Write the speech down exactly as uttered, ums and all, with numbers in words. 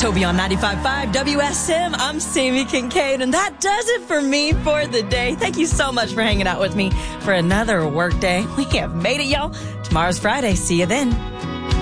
Toby on ninety-five point five W S M. I'm Sammy Kincaid, and that does it for me for the day. Thank you so much for hanging out with me for another work day. We have made it, y'all. Tomorrow's Friday. See you then.